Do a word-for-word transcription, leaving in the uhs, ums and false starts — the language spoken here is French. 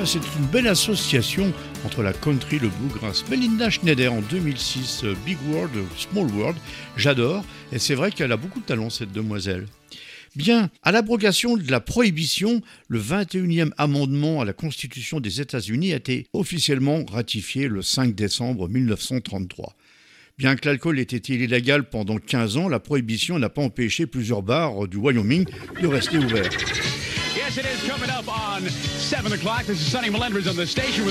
ben, c'est une belle association entre la country et le bluegrass. Melinda Schneider en deux mille six, Big World, Small World, j'adore. Et c'est vrai qu'elle a beaucoup de talent, cette demoiselle. Bien, à l'abrogation de la prohibition, le vingt et unième amendement à la Constitution des États-Unis a été officiellement ratifié le cinq décembre mille neuf cent trente-trois. Bien que l'alcool ait été illégal pendant quinze ans, la prohibition n'a pas empêché plusieurs bars du Wyoming de rester ouverts. Yes, it is coming up on seven o'clock. This is Sonny Melendrez on the station with